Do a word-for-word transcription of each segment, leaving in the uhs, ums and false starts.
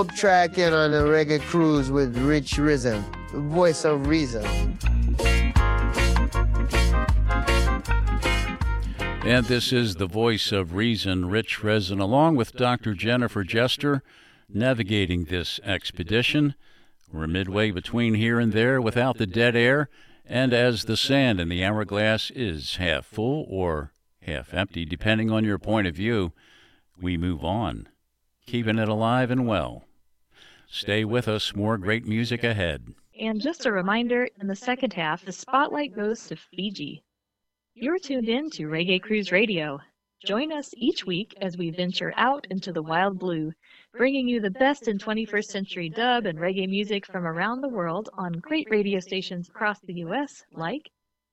Track in on the Reggae Cruise with Rich Risen, the voice of reason. And this is the voice of reason, Rich Risen, along with Doctor Jennifer Jester, navigating this expedition. We're midway between here and there without the dead air, and as the sand in the hourglass is half full or half empty, depending on your point of view, we move on, keeping it alive and well. Stay with us, more great music ahead. And just a reminder, in the second half, the spotlight goes to Fiji. You're tuned in to Reggae Cruise Radio. Join us each week as we venture out into the wild blue, bringing you the best in twenty-first century dub and reggae music from around the world on great radio stations across the U S like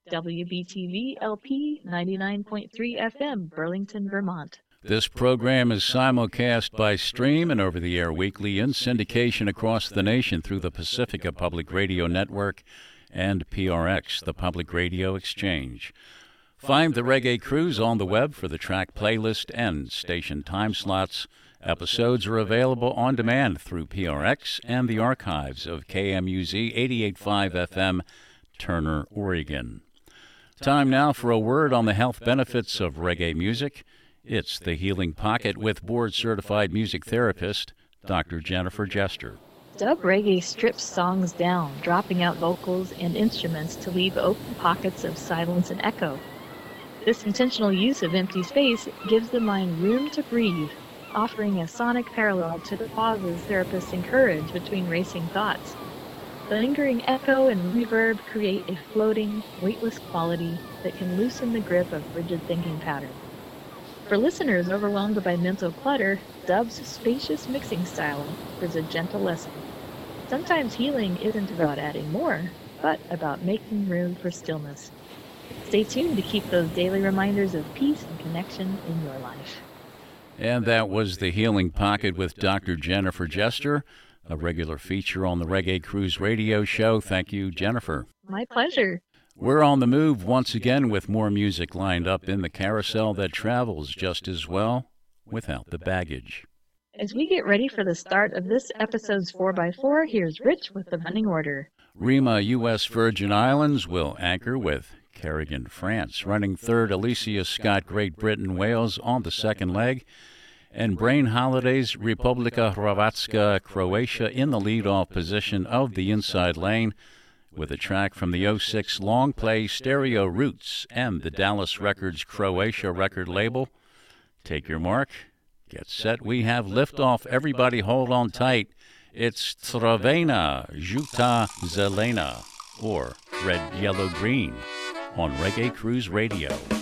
W B T V L P ninety-nine point three F M, Burlington, Vermont. This program is simulcast by stream and over-the-air weekly in syndication across the nation through the Pacifica Public Radio Network and P R X, the Public Radio Exchange. Find the Reggae Cruise on the web for the track playlist and station time slots. Episodes are available on demand through P R X and the archives of K M U Z eighty-eight point five F M, Turner, Oregon. Time now for a word on the health benefits of reggae music. It's The Healing Pocket with board-certified music therapist, Doctor Jennifer Jester. Dub reggae strips songs down, dropping out vocals and instruments to leave open pockets of silence and echo. This intentional use of empty space gives the mind room to breathe, offering a sonic parallel to the pauses therapists encourage between racing thoughts. The lingering echo and reverb create a floating, weightless quality that can loosen the grip of rigid thinking patterns. For listeners overwhelmed by mental clutter, dub's spacious mixing style offers a gentle lesson. Sometimes healing isn't about adding more, but about making room for stillness. Stay tuned to keep those daily reminders of peace and connection in your life. And that was The Healing Pocket with Doctor Jennifer Jester, a regular feature on the Reggae Cruise radio show. Thank you, Jennifer. My pleasure. We're on the move once again with more music lined up in the carousel that travels just as well without the baggage. As we get ready for the start of this episode's four by four, here's Rich with the running order. Rima, U S Virgin Islands, will anchor with Kerrigan, France. Running third, Alicia Scott, Great Britain, Wales on the second leg. And Brain Holidays, Republika Hrvatska, Croatia in the lead-off position of the inside lane, with a track from the oh six long play Stereo Roots and the Dallas Records Croatia record label. Take your mark. Get set. We have liftoff. Everybody hold on tight. It's Crvena, Žuta, Zelena, or Red, Yellow, Green on Reggae Cruise Radio.